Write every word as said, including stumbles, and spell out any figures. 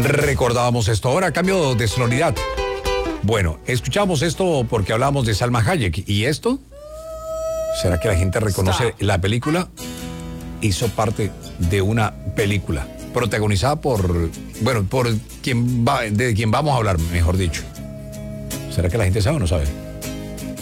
recordábamos esto. Ahora, cambio de sonoridad. Bueno, escuchamos esto porque hablamos de Salma Hayek. ¿Y esto? ¿Será que la gente reconoce Stop. La película? Hizo parte de una película protagonizada por, bueno, por quien va, de quien vamos a hablar, mejor dicho. ¿Será que la gente sabe o no sabe?